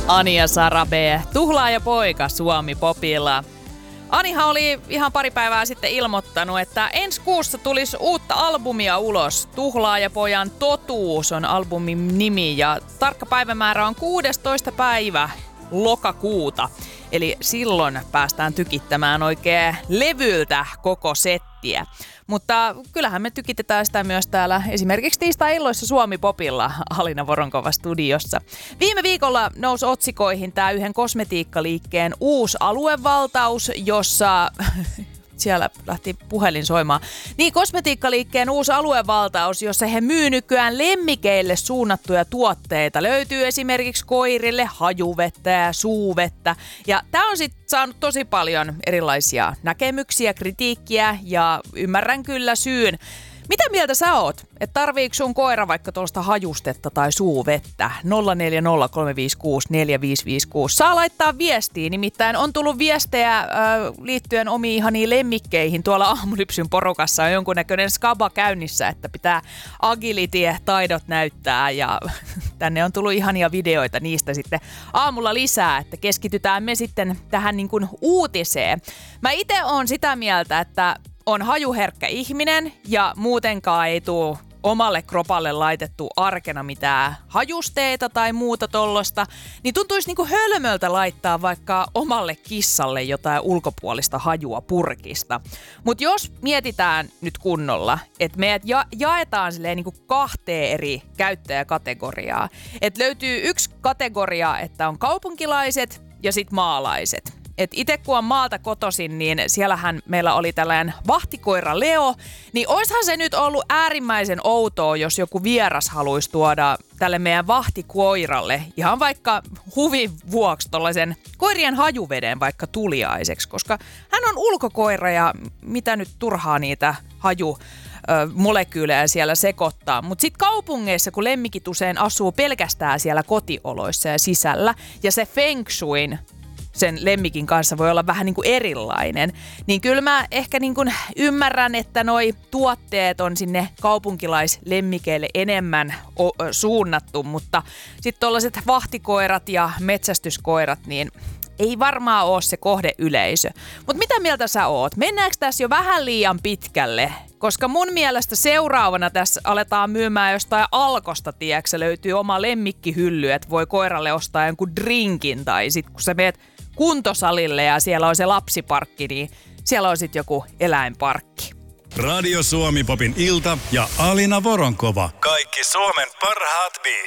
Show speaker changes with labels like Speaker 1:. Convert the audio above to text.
Speaker 1: Ani ja Sara B. Tuhlaaja poika Suomi-popilla. Anihan oli ihan pari päivää sitten ilmoittanut, että ensi kuussa tulisi uutta albumia ulos. Tuhlaajapojan totuus on albumin nimi ja tarkka päivämäärä on 16. päivä lokakuuta. Eli silloin päästään tykittämään oikein levyltä koko settiä. Mutta kyllähän me tykitetään sitä myös täällä esimerkiksi tiistai-illoissa Suomi-popilla Alina Voronkova studiossa. Viime viikolla nousi otsikoihin tämä yhden kosmetiikkaliikkeen uusi aluevaltaus, jossa... Siellä lähti puhelin soimaan. Niin, kosmetiikkaliikkeen uusi aluevaltaus, jossa he myy nykyään lemmikeille suunnattuja tuotteita. Löytyy esimerkiksi koirille hajuvettä ja suuvettä. Ja tämä on sitten saanut tosi paljon erilaisia näkemyksiä, kritiikkiä ja ymmärrän kyllä syyn. Mitä mieltä sä oot? Että tarviiko sun koira vaikka tuollaista hajustetta tai suuvettä? 0403564556. Saa laittaa viestiä, nimittäin on tullut viestejä liittyen omiin ihaniin lemmikkeihin. Tuolla Aamulypsyn porukassa on jonkunnäköinen skaba käynnissä, että pitää agility-taidot näyttää ja tänne on tullut ihania videoita niistä sitten aamulla lisää, että keskitytään me sitten tähän niin kuin uutiseen. Mä itse oon sitä mieltä, että on hajuherkkä ihminen ja muutenkaan ei tule omalle kropalle laitettu arkena mitään hajusteita tai muuta tollaista, niin tuntuisi niinku hölmöltä laittaa vaikka omalle kissalle jotain ulkopuolista hajua purkista. Mutta jos mietitään nyt kunnolla, että meidät jaetaan silleen niinku kahteen eri käyttäjäkategoriaa. Että löytyy yksi kategoria, että on kaupunkilaiset ja sit maalaiset. Et itse kun on maalta kotoisin, niin siellähän meillä oli tällainen vahtikoira Leo, niin oishan se nyt ollut äärimmäisen outoa, jos joku vieras haluaisi tuoda tälle meidän vahtikoiralle ihan vaikka huvin vuoksi tollaisen koirien hajuveden vaikka tuliaiseksi, koska hän on ulkokoira ja mitä nyt turhaa niitä molekyylejä siellä sekoittaa. Mutta sitten kaupungeissa, kun lemmikit usein asuu pelkästään siellä kotioloissa ja sisällä, ja se feng shuin sen lemmikin kanssa voi olla vähän niin kuin erilainen, niin kyllä mä ehkä niin kuin ymmärrän, että noi tuotteet on sinne kaupunkilaislemmikeille enemmän suunnattu, mutta sitten tollaiset vahtikoirat ja metsästyskoirat, niin ei varmaan ole se kohdeyleisö. Mutta mitä mieltä sä oot? Mennäänkö tässä jo vähän liian pitkälle? Koska mun mielestä seuraavana tässä aletaan myymään jostain Alkosta, tiedätkö, löytyy oma lemmikkihylly, että voi koiralle ostaa jonkun drinkin, tai sit kun sä meet kuntosalille ja siellä on se lapsiparkki, niin siellä on sitten joku eläinparkki.
Speaker 2: Radio Suomi Popin ilta ja Alina Voronkova. Kaikki Suomen parhaat biisit.